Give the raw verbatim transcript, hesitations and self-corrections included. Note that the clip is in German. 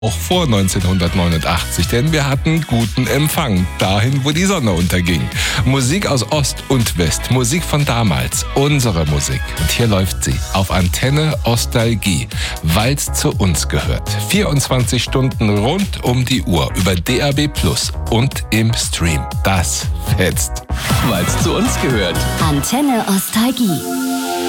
Auch vor neunzehnhundertneunundachtzig, denn wir hatten guten Empfang, dahin, wo die Sonne unterging. Musik aus Ost und West, Musik von damals, unsere Musik. Und hier läuft sie auf Antenne Ostalgie, weil's zu uns gehört. vierundzwanzig Stunden rund um die Uhr über D A B Plus und im Stream. Das fetzt. Weil's zu uns gehört. Antenne Ostalgie.